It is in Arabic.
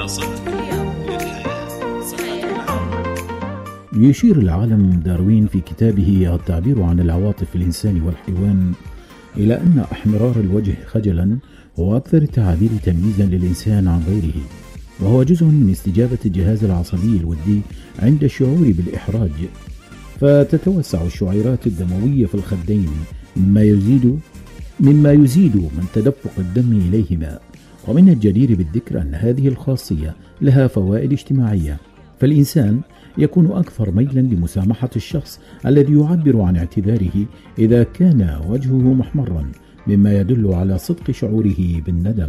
يشير العالم داروين في كتابه التعبير عن العواطف الإنسان والحيوان إلى أن احمرار الوجه خجلا هو أكثر التعابير تمييزا للإنسان عن غيره، وهو جزء من استجابة الجهاز العصبي الودي عند الشعور بالإحراج، فتتوسع الشعيرات الدموية في الخدين مما يزيد من تدفق الدم إليهما. ومن الجدير بالذكر أن هذه الخاصية لها فوائد اجتماعية، فالإنسان يكون أكثر ميلا لمسامحة الشخص الذي يعبر عن اعتذاره إذا كان وجهه محمرا، مما يدل على صدق شعوره بالندم.